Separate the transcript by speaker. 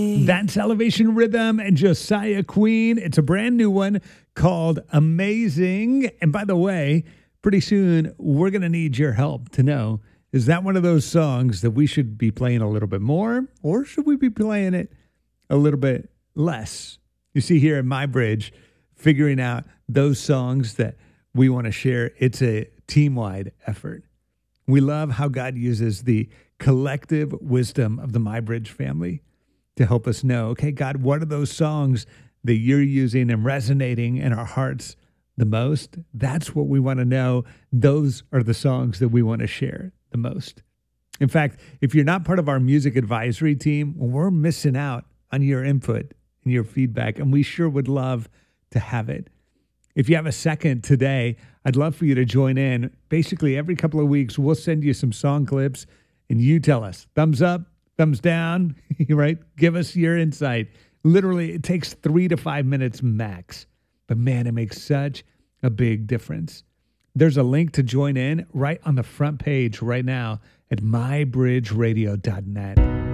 Speaker 1: That's Elevation Rhythm and Josiah Queen. It's a brand new one called Amazing. And by the way, pretty soon we're going to need your help to know, is that one of those songs that we should be playing a little bit more, or should we be playing it a little bit less? You see here at My Bridge, figuring out those songs that we want to share. It's a team-wide effort. We love how God uses the collective wisdom of the My Bridge family to help us know, okay, God, what are those songs that you're using and resonating in our hearts the most? That's what we want to know. Those are the songs that we want to share the most. In fact, if you're not part of our music advisory team, well, we're missing out on your input and your feedback, and we sure would love to have it. If you have a second today, I'd love for you to join in. Basically, every couple of weeks, we'll send you some song clips, and you tell us, thumbs up, thumbs down, right? Give us your insight. Literally, it takes 3 to 5 minutes max. But man, it makes such a big difference. There's a link to join in right on the front page right now at mybridgeradio.net.